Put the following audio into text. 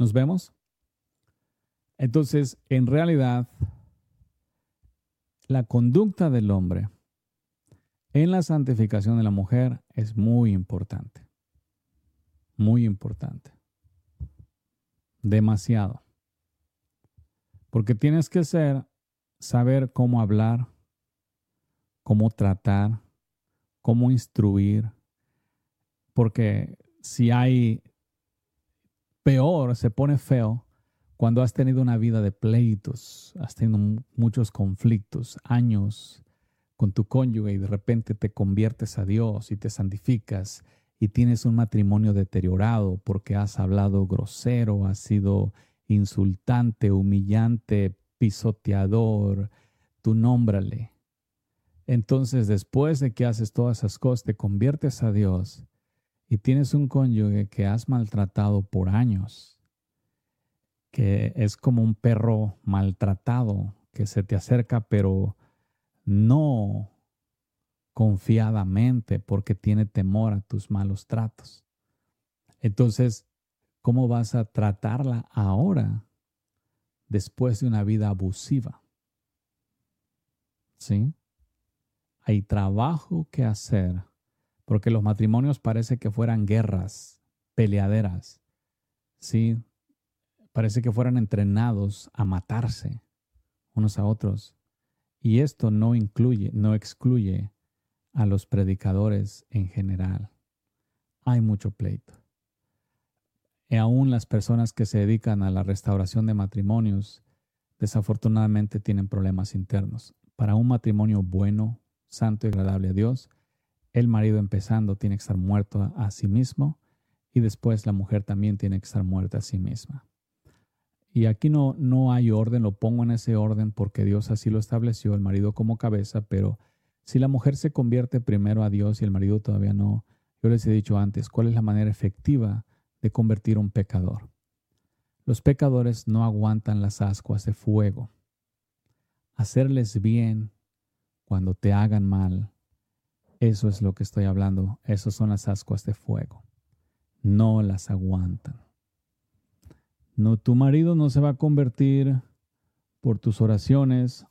¿Nos vemos? Entonces, en realidad, la conducta del hombre en la santificación de la mujer es muy importante. Muy importante. Demasiado. Porque tienes que saber cómo hablar, cómo tratar, cómo instruir. Porque si hay peor, se pone feo cuando has tenido una vida de pleitos, has tenido muchos conflictos, años con tu cónyuge y de repente te conviertes a Dios y te santificas y tienes un matrimonio deteriorado porque has hablado grosero, has sido insultante, humillante, pisoteador, tú nómbrale. Entonces, después de que haces todas esas cosas, te conviertes a Dios y tienes un cónyuge que has maltratado por años, que es como un perro maltratado que se te acerca, pero no confiadamente porque tiene temor a tus malos tratos. Entonces, ¿cómo vas a tratarla ahora después de una vida abusiva? ¿Sí? Hay trabajo que hacer porque los matrimonios parece que fueran guerras, peleaderas. ¿Sí? Parece que fueran entrenados a matarse unos a otros. Y esto no excluye a los predicadores en general. Hay mucho pleito. Y aún las personas que se dedican a la restauración de matrimonios, desafortunadamente tienen problemas internos. Para un matrimonio bueno, santo y agradable a Dios, el marido empezando tiene que estar muerto a sí mismo y después la mujer también tiene que estar muerta a sí misma. Y aquí no hay orden, lo pongo en ese orden porque Dios así lo estableció, el marido como cabeza, pero si la mujer se convierte primero a Dios y el marido todavía no, yo les he dicho antes, ¿cuál es la manera efectiva de convertir a un pecador? Los pecadores no aguantan las ascuas de fuego. Hacerles bien cuando te hagan mal, eso es lo que estoy hablando, esas son las ascuas de fuego. No las aguantan. No, tu marido no se va a convertir por tus oraciones,